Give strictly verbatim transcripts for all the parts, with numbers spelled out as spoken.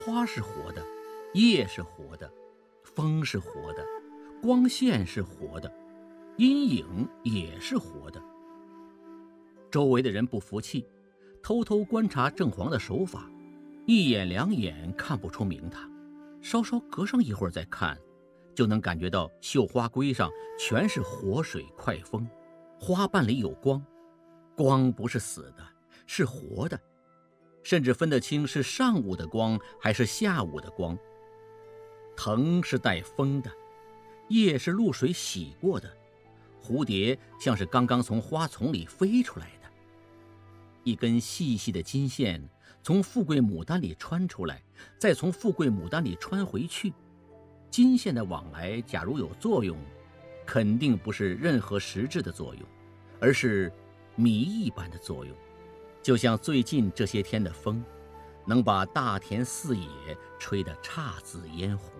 花是活的，叶是活的，风是活的，光线是活的，阴影也是活的。周围的人不服气，偷偷观察郑黄的手法，一眼两眼看不出名堂，稍稍隔上一会儿再看，就能感觉到绣花龟上全是活水快风，花瓣里有光，光不是死的，是活的，甚至分得清是上午的光还是下午的光。藤是带风的，叶是露水洗过的，蝴蝶像是刚刚从花丛里飞出来的。一根细细的金线从富贵牡丹里穿出来，再从富贵牡丹里穿回去。金线的往来假如有作用，肯定不是任何实质的作用，而是谜一般的作用。就像最近这些天的风，能把大田四野吹得姹紫嫣红。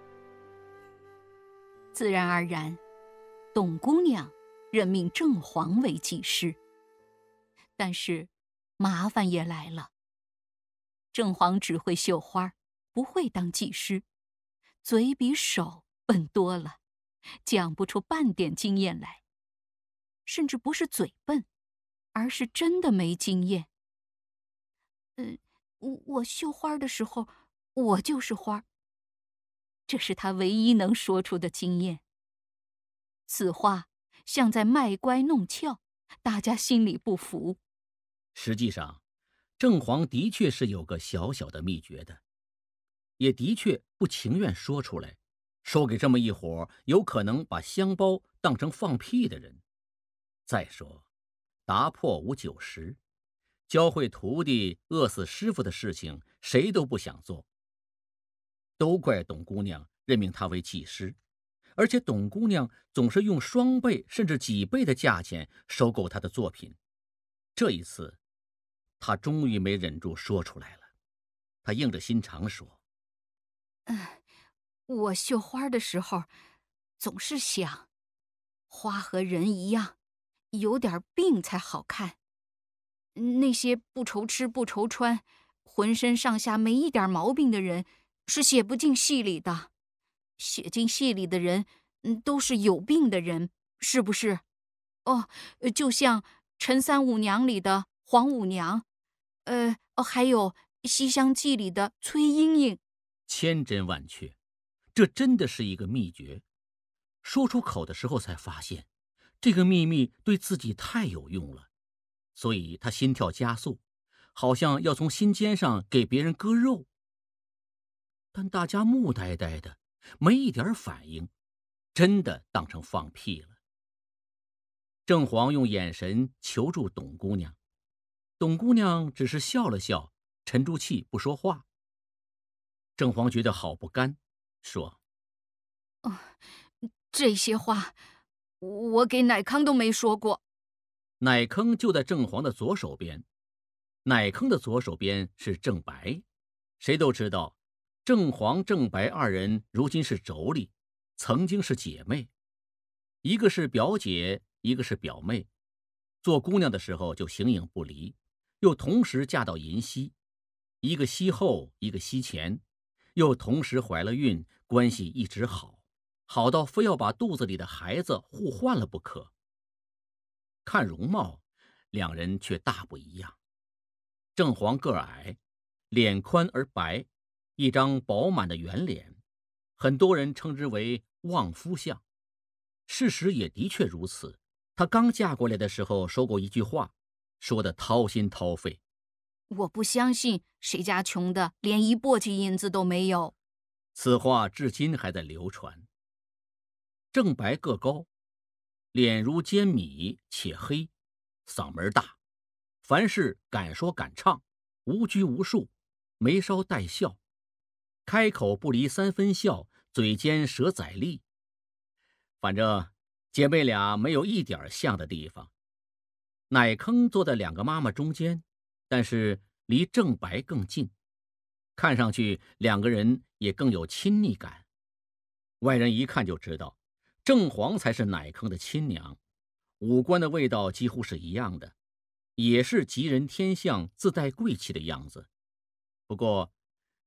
自然而然，董姑娘任命郑黄为技师。但是麻烦也来了，郑黄只会绣花，不会当技师，嘴比手笨多了，讲不出半点经验来。甚至不是嘴笨，而是真的没经验。嗯，我绣花的时候，我就是花。这是他唯一能说出的经验。此话像在卖乖弄俏，大家心里不服。 实际上，郑黄的确是有个小小的秘诀的，也的确不情愿说出来，说给这么一伙有可能把香包当成放屁的人。再说，打破无九十，教会徒弟饿死师傅的事情，谁都不想做。都怪董姑娘任命他为技师，而且董姑娘总是用双倍甚至几倍的价钱收购他的作品。这一次，他终于没忍住说出来了。他硬着心肠说： 嗯，我绣花的时候，总是想，花和人一样，有点病才好看。那些不愁吃不愁穿，浑身上下没一点毛病的人，是写不进戏里的。写进戏里的人，嗯，都是有病的人，是不是？哦，就像《陈三五娘》里的黄五娘，呃，哦，还有《西厢记》里的崔莺莺。 千真万确，这真的是一个秘诀。说出口的时候才发现，这个秘密对自己太有用了，所以他心跳加速，好像要从心尖上给别人割肉。但大家木呆呆的，没一点反应，真的当成放屁了。郑黄用眼神求助董姑娘，董姑娘只是笑了笑，沉住气不说话。郑黄觉得好不甘，说： 哦，这些话我给乃康都没说过。 奶坑就在郑黄的左手边，奶坑的左手边是郑白。谁都知道郑黄郑白二人如今是妯娌，曾经是姐妹，一个是表姐，一个是表妹，做姑娘的时候就形影不离，又同时嫁到银溪，一个西后，一个西前，又同时怀了孕，关系一直好，好到非要把肚子里的孩子互换了不可。看容貌，两人却大不一样。郑黄个儿矮，脸宽而白，一张饱满的圆脸，很多人称之为旺夫相。事实也的确如此。她刚嫁过来的时候说过一句话，说得掏心掏肺： 我不相信谁家穷的连一簸箕银子都没有。 此话至今还在流传。郑白个高，脸如尖米且黑，嗓门大，凡事敢说敢唱，无拘无束，眉梢带笑，开口不离三分笑，嘴尖舌载利。反正姐妹俩没有一点像的地方。奶坑坐在两个妈妈中间，但是离郑白更近，看上去两个人也更有亲昵感。外人一看就知道，郑黄才是奶坑的亲娘，五官的味道几乎是一样的，也是吉人天相、自带贵气的样子。不过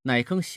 乃坑